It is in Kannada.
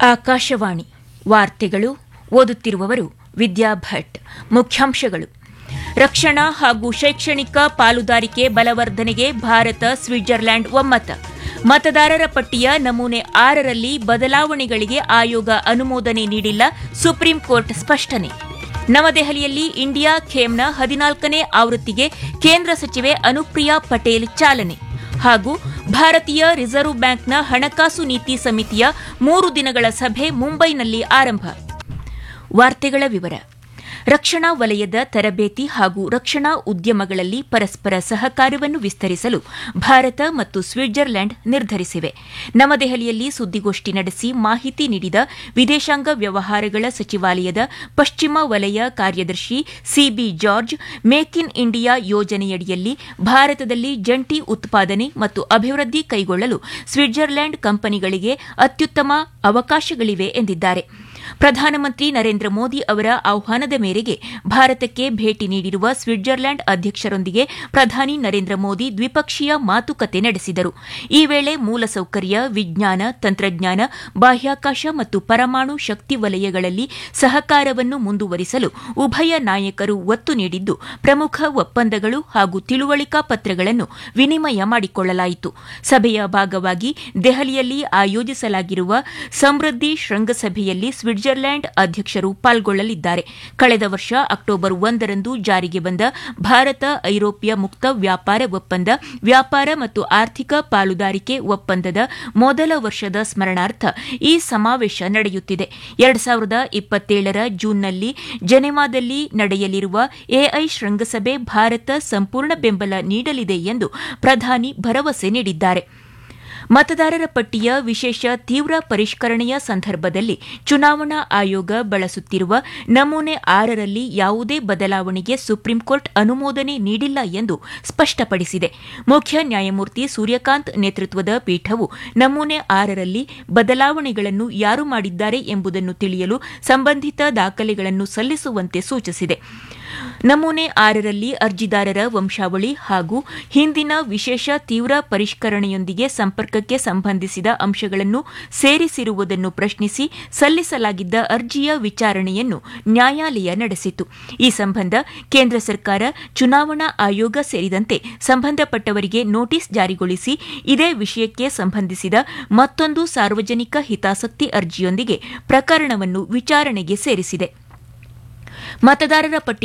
ಆಕಾಶವಾಣಿ ವಾರ್ತೆಗಳು ಓದುತ್ತಿರುವವರು ವಿದ್ಯಾ ಭಟ್. ಮುಖ್ಯಾಂಶಗಳು: ರಕ್ಷಣಾ ಹಾಗೂ ಶೈಕ್ಷಣಿಕ ಪಾಲುದಾರಿಕೆ ಬಲವರ್ಧನೆಗೆ ಭಾರತ ಸ್ವಿಟ್ಜರ್ಲೆಂಡ್ ಒಮ್ಮತ. ಮತದಾರರ ಪಟ್ಟಿಯ ನಮೂನೆ 6ರಲ್ಲಿ ಬದಲಾವಣೆಗಳಿಗೆ ಆಯೋಗ ಅನುಮೋದನೆ ನೀಡಿಲ್ಲ, ಸುಪ್ರೀಂ ಕೋರ್ಟ್ ಸ್ಪಷ್ಟನೆ. ನವದೆಹಲಿಯಲ್ಲಿ ಇಂಡಿಯಾ ಖೇಮ್ನ 14ನೇ ಆವೃತ್ತಿಗೆ ಕೇಂದ್ರ ಸಚಿವೆ ಅನುಪ್ರಿಯಾ ಪಟೇಲ್ ಚಾಲನೆ. ಹಾಗೂ ಭಾರತೀಯ ರಿಸರ್ವ್ ಬ್ಯಾಂಕ್ನ ಹಣಕಾಸು ನೀತಿ ಸಮಿತಿಯ 3 ದಿನಗಳ ಸಭೆ ಮುಂಬೈನಲ್ಲಿ ಆರಂಭ. ವಾರ್ತೆಗಳ ವಿವರ. ರಕ್ಷಣಾ ವಲಯದ ತರಬೇತಿ ಹಾಗೂ ರಕ್ಷಣಾ ಉದ್ಯಮಗಳಲ್ಲಿ ಪರಸ್ಪರ ಸಹಕಾರವನ್ನು ವಿಸ್ತರಿಸಲು ಭಾರತ ಮತ್ತು ಸ್ವಿಟ್ಜರ್ಲೆಂಡ್ ನಿರ್ಧರಿಸಿವೆ. ನವದೆಹಲಿಯಲ್ಲಿ ಸುದ್ದಿಗೋಷ್ಠಿ ನಡೆಸಿ ಮಾಹಿತಿ ನೀಡಿದ ವಿದೇಶಾಂಗ ವ್ಯವಹಾರಗಳ ಸಚಿವಾಲಯದ ಪಶ್ಚಿಮ ವಲಯ ಕಾರ್ಯದರ್ಶಿ C B George, make in India ಯೋಜನೆಯಡಿಯಲ್ಲಿ ಭಾರತದಲ್ಲಿ ಜಂಟಿ ಉತ್ಪಾದನೆ ಮತ್ತು ಅಭಿವೃದ್ಧಿ ಕೈಗೊಳ್ಳಲು ಸ್ವಿಟ್ಜರ್ಲೆಂಡ್ ಕಂಪನಿಗಳಿಗೆ ಅತ್ಯುತ್ತಮ ಅವಕಾಶಗಳಿವೆ ಎಂದಿದ್ದಾರೆ. ಪ್ರಧಾನಮಂತ್ರಿ ನರೇಂದ್ರ ಮೋದಿ ಅವರ ಆಹ್ವಾನದ ಮೇರೆಗೆ ಭಾರತಕ್ಕೆ ಭೇಟಿ ನೀಡಿರುವ ಸ್ವಿಟ್ಜರ್ಲೆಂಡ್ ಅಧ್ಯಕ್ಷರೊಂದಿಗೆ ಪ್ರಧಾನಿ ನರೇಂದ್ರ ಮೋದಿ ದ್ವಿಪಕ್ಷೀಯ ಮಾತುಕತೆ ನಡೆಸಿದರು. ಈ ವೇಳೆ ಮೂಲಸೌಕರ್ಯ, ವಿಜ್ಞಾನ, ತಂತ್ರಜ್ಞಾನ, ಬಾಹ್ಯಾಕಾಶ ಮತ್ತು ಪರಮಾಣು ಶಕ್ತಿ ವಲಯಗಳಲ್ಲಿ ಸಹಕಾರವನ್ನು ಮುಂದುವರಿಸಲು ಉಭಯ ನಾಯಕರು ಒತ್ತು ನೀಡಿದ್ದು, ಪ್ರಮುಖ ಒಪ್ಪಂದಗಳು ಹಾಗೂ ತಿಳುವಳಿಕಾ ಪತ್ರಗಳನ್ನು ವಿನಿಮಯ ಮಾಡಿಕೊಳ್ಳಲಾಯಿತು. ಸಭೆಯ ಭಾಗವಾಗಿ ದೆಹಲಿಯಲ್ಲಿ ಆಯೋಜಿಸಲಾಗಿರುವ ಸಮೃದ್ಧಿ ಶೃಂಗಸಭೆಯಲ್ಲಿ ಸ್ವಿಟ್ಜರ್ಲೆಂಡ್ ಅಧ್ಯಕ್ಷರು ಪಾಲ್ಗೊಳ್ಳಲಿದ್ದಾರೆ. ಕಳೆದ ವರ್ಷ ಅಕ್ಟೋಬರ್ 1ರಂದು ಜಾರಿಗೆ ಬಂದ ಭಾರತ ಐರೋಪ್ಯ ಮುಕ್ತ ವ್ಯಾಪಾರ ಒಪ್ಪಂದ, ವ್ಯಾಪಾರ ಮತ್ತು ಆರ್ಥಿಕ ಪಾಲುದಾರಿಕೆ ಒಪ್ಪಂದದ ಮೊದಲ ವರ್ಷದ ಸ್ಮರಣಾರ್ಥ ಈ ಸಮಾವೇಶ ನಡೆಯುತ್ತಿದೆ. 2027ರ ಜೂನ್ನಲ್ಲಿ ಜೆನೆವಾದಲ್ಲಿ ನಡೆಯಲಿರುವ ಎಐ ಶೃಂಗಸಭೆ ಭಾರತ ಸಂಪೂರ್ಣ ಬೆಂಬಲ ನೀಡಲಿದೆ ಎಂದು ಪ್ರಧಾನಿ ಭರವಸೆ ನೀಡಿದ್ದಾರೆ. ಮತದಾರರ ಪಟ್ಟಿಯ ವಿಶೇಷ ತೀವ್ರ ಪರಿಷ್ಕರಣೆಯ ಸಂದರ್ಭದಲ್ಲಿ ಚುನಾವಣಾ ಆಯೋಗ ಬಳಸುತ್ತಿರುವ ನಮೂನೆ 6ರಲ್ಲಿ ಯಾವುದೇ ಬದಲಾವಣೆಗೆ ಸುಪ್ರೀಂ ಕೋರ್ಟ್ ಅನುಮೋದನೆ ನೀಡಿಲ್ಲ ಎಂದು ಸ್ಪಷ್ಟಪಡಿಸಿದೆ. ಮುಖ್ಯ ನ್ಯಾಯಮೂರ್ತಿ ಸೂರ್ಯಕಾಂತ್ ನೇತೃತ್ವದ ಪೀಠವು ನಮೂನೆ 6ರಲ್ಲಿ ಬದಲಾವಣೆಗಳನ್ನು ಯಾರು ಮಾಡಿದ್ದಾರೆ ಎಂಬುದನ್ನು ತಿಳಿಯಲು ಸಂಬಂಧಿತ ದಾಖಲೆಗಳನ್ನು ಸಲ್ಲಿಸುವಂತೆ ಸೂಚಿಸಿದೆ. ನಮೂನೆ 6ರಲ್ಲಿ ಅರ್ಜಿದಾರರ ವಂಶಾವಳಿ ಹಾಗೂ ಹಿಂದಿನ ವಿಶೇಷ ತೀವ್ರ ಪರಿಷ್ಕರಣೆಯೊಂದಿಗೆ ಸಂಪರ್ಕಕ್ಕೆ ಸಂಬಂಧಿಸಿದ ಅಂಶಗಳನ್ನು ಸೇರಿಸಿರುವುದನ್ನು ಪ್ರಶ್ನಿಸಿ ಸಲ್ಲಿಸಲಾಗಿದ್ದ ಅರ್ಜಿಯ ವಿಚಾರಣೆಯನ್ನು ನ್ಯಾಯಾಲಯ ನಡೆಸಿತು. ಈ ಸಂಬಂಧ ಕೇಂದ್ರ ಸರ್ಕಾರ ಚುನಾವಣಾ ಆಯೋಗ ಸೇರಿದಂತೆ ಸಂಬಂಧಪಟ್ಟವರಿಗೆ ನೋಟಿಸ್ ಜಾರಿಗೊಳಿಸಿ ಇದೇ ವಿಷಯಕ್ಕೆ ಸಂಬಂಧಿಸಿದ ಮತ್ತೊಂದು ಸಾರ್ವಜನಿಕ ಹಿತಾಸಕ್ತಿ ಅರ್ಜಿಯೊಂದಿಗೆ ಪ್ರಕರಣವನ್ನು ವಿಚಾರಣೆಗೆ ಸೇರಿಸಿದೆ. ಮತದಾರರ ಪಟ್ಟಿ